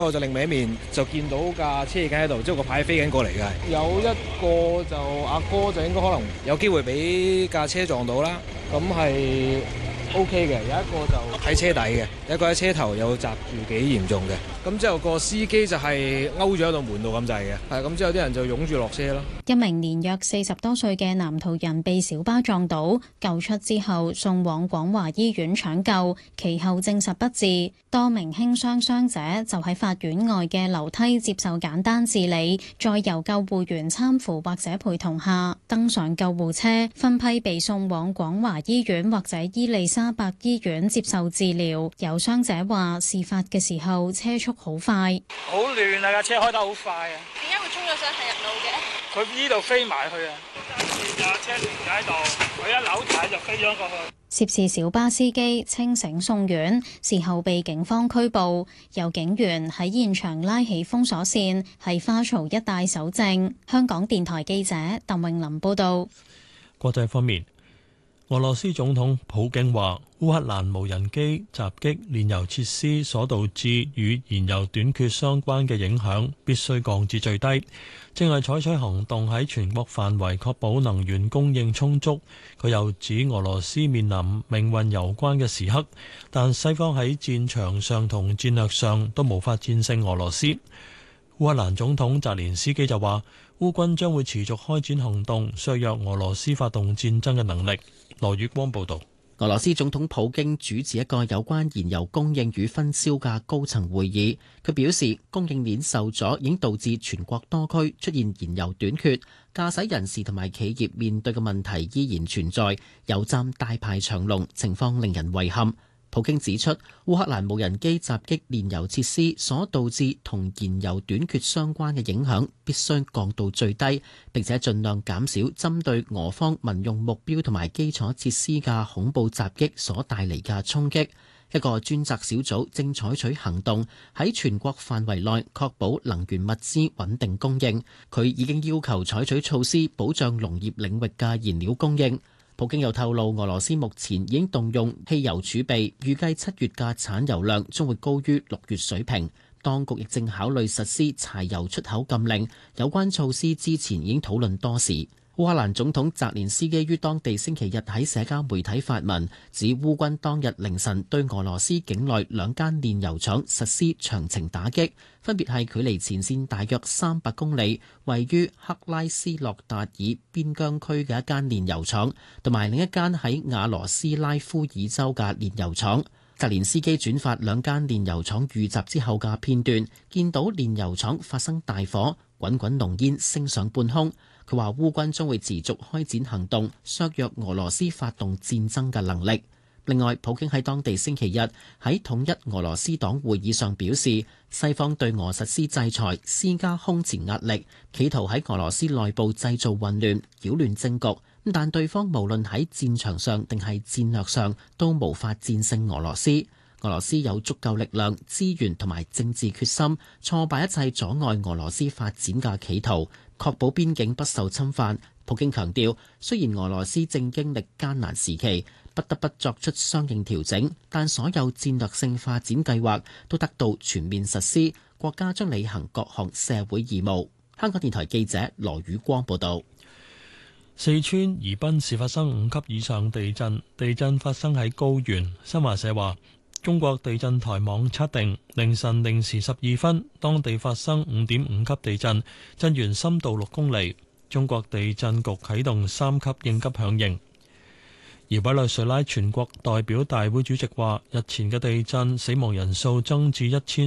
我就另一面就見到架車已經喺度，即係個牌飛緊過嚟嘅。有一個就阿哥就應該可能有機會俾架車撞到啦，咁係 OK 嘅。有一個就喺車底嘅，有一個喺車頭有砸住幾嚴重嘅。咁之後個司機就係勾咗喺度門度咁滯嘅，係咁之後啲人就擁住落車咯。 一名年約40多歲嘅男途人被小巴撞倒，救出之後送往廣華醫院搶救，其後證實不治。多名輕傷傷者就喺法院外嘅樓梯接受簡單治理，再由救護員攙扶或者陪同下登上救護車，分批被送往廣華醫院或者伊利沙伯醫院接受治療。有傷者話：事發嘅時候車速好快， 好亂啊！架車開得好快啊！ 點解會衝咗上係入路嘅？ 佢呢度飛埋去啊！架車停喺度，佢一扭軚就飛咗過去。 涉事小巴司機清醒送院，事後被警方拘捕。有警員喺現場拉起封鎖線，喺花槽一帶搜證。香港電台記者鄧穎琳報道。 國際方面，俄羅斯總統普京話：烏克蘭無人機襲擊煉油設施所導致與燃油短缺相關嘅影響必須降至最低，正係採取行動喺全國範圍確保能源供應充足。佢又指俄羅斯面臨命運攸關嘅時刻，但西方喺戰場上同戰略上都無法戰勝俄羅斯。烏克蘭總統澤連斯基就話：烏軍將會持續開展行動，削弱俄羅斯發動戰爭嘅能力。羅宇光報道。 俄羅斯總統普京主持一個有關燃油供應與分銷嘅高層會議，佢表示供應鏈受阻已經導致全國多區出現燃油短缺，駕駛人士同埋企業面對嘅問題依然存在，油站大排長龍，情況令人遺憾。普京指出，烏克蘭無人機襲擊煉油設施所導致同燃油短缺相關嘅影響必須降到最低，並且盡量減少針對俄方民用目標同埋基礎設施嘅恐怖襲擊所帶嚟嘅衝擊。一個專責小組正採取行動，喺全國範圍內確保能源物資穩定供應。佢已經要求採取措施保障農業領域嘅燃料供應。普京又透露，俄羅斯目前已經動用汽油儲備，預計7月嘅產油量將會高於6月水平。當局亦正考慮實施柴油出口禁令，有關措施之前已經討論多時。烏克蘭總統澤連斯基於當地星期日喺社交媒體發文，指烏軍當日凌晨對俄羅斯境內2間煉油廠實施長程打擊，分別係距離前線大約300公里，位於克拉斯諾達爾邊疆區嘅一間煉油廠，同埋另一間喺亞羅斯拉夫爾州嘅煉油廠。澤連斯基轉發2間煉油廠遇襲之後嘅片段，見到煉油廠發生大火，滾滾濃煙升上半空。佢話烏軍將會持續開展行動，削弱俄羅斯發動戰爭嘅能力。另外，普京喺當地星期日喺統一俄羅斯黨會議上表示，西方對俄實施制裁，施加空前壓力，企圖喺俄羅斯內部製造混亂，擾亂政局。但對方無論喺戰場上定係戰略上，都無法戰勝俄羅斯。俄羅斯有足夠力量、資源同埋政治決心，挫敗一切阻礙俄羅斯發展嘅企圖，確保邊境不受侵犯。普京強調，雖然俄羅斯正經歷艱難時期，不得不作出相應調整，但所有戰略性發展計劃都得到全面實施，國家將履行各項社會義務。香港電台記者羅宇光報道。 四川宜賓市發生5級以上地震，地震發生喺高原。新華社話，中國地震台網測定，凌晨0時12分，當地發生5.5級地震，震源深度6公里。中國地震局啟動3級應急響應。而委內瑞拉全國代表大會主席話，日前嘅地震死亡人數增至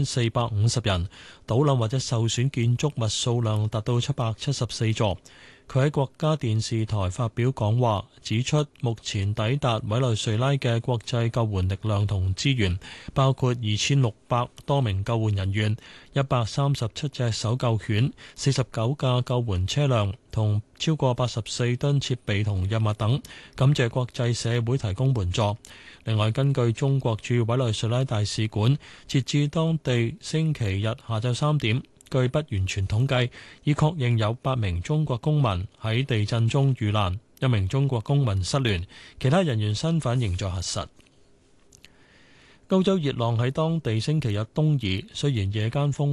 1450人，倒冧或者受損建築物數量達到774座。佢喺國家電視台發表講話，指出目前抵達委內瑞拉嘅國際救援力量同資源，包括2600多名救援人員、137隻搜救犬、49架救援車輛同超過84噸設備同藥物等，感謝國際社會提供援助。另外，根據中國駐委內瑞拉大使館，截至當地星期日下晝3點，據不完全統計，已確認有8名中國公民喺地震中遇難，1名中國公民失聯，其他人員身份仍在核實。 歐洲熱浪喺當地星期日東移，雖然夜間風